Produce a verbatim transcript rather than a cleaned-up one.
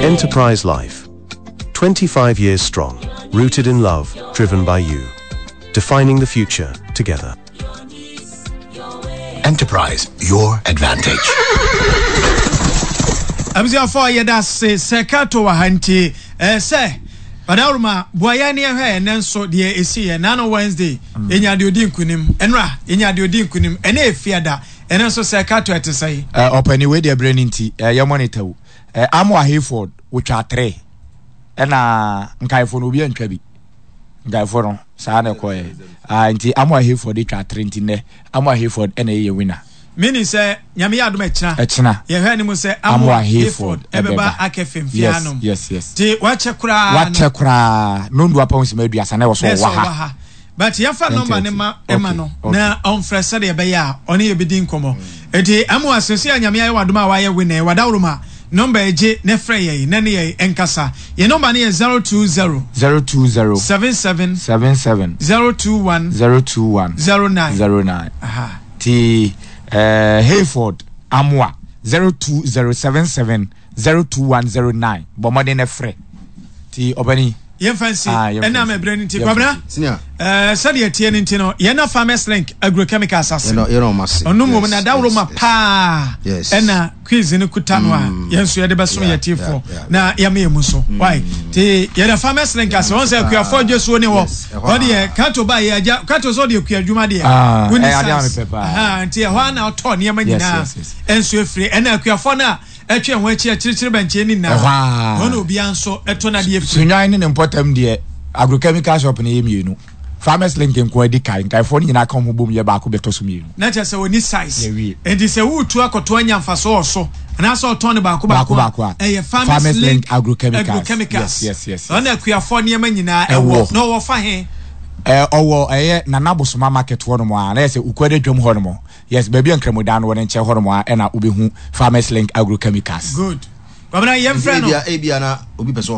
Enterprise Life. twenty-five years strong, rooted in love, driven by you. Defining the future together. Enterprise, your advantage. Abzia for yada se sekato wahanti eh se Badauruma boyani he nenso de esi na no Wednesday enya de odi nkunim enra enya de odi nkunim ene efiada enenso sekato etesai eh opani we de brain nti eh ye monitor wo eh Amo Hayford wotwa three ena nkaifo no obi antwa bi nkaifo no saa na ko eh ah nti Amo Hayford de twa three nti ne Amo Hayford ena ye winner mini se nyame yadom echina echina ye hwe ni mu se Amo Hayford ebeba akefem fianom yes yes ti wache kura wache kura no ndu apa nsema aduasa na wo so wa ha but ye fa number ne ma ema no na on frese de be ya oni ye bedi nkomo enti Amo asesi anyame aye wadom a wa ye winner wadawroma number eje ne frɛ ye na ne ye enkasa ye number ne ye zero two zero zero two zero seven seven seven seven zero two one zero two one zero nine zero nine aha ti Uh, Hayford Amwa zero two zero seven seven zero two one zero nine bomode ne frɛ ti obani ye fancy ena me brand ti kwabna eh sade etie ne ntino ye na Farmers Link agrochemicals asase no ye no mase onu mo na dawro pa ena quiz ne kutano a ye nso ye de beso ye tifo na ye me emu so why ti ye na Farmers Link asase won say akuafo dweso ne wo o de kato ba ye aja kato so de akuadwuma de woni sa ah ti ho na oto ne ma nyina enso efri ena akuafo na etwe ho achi akirikiri banche ni na ho na obi anso eto na de efri sunyan ne important de agrochemical shop na yemienu Farmers Link nko adi kai nkai fo nyina ka ho bom ye ba ko beto so mienu na che se woni size enti se wutu akoto anyamfa so oso na so oto ne ba ko ba ko eh Farmers Link agrochemicals yes yes ona akuafo ne ma nyina ewo no wo fa he eh owo eh na nabosoma market wo no mo a na ye se ukwade dwom ho no mo yes baby ankramodan wo ne nche ho no mo a na obehu Farmers Link agrochemicals good babana yem friend no e bia na obi person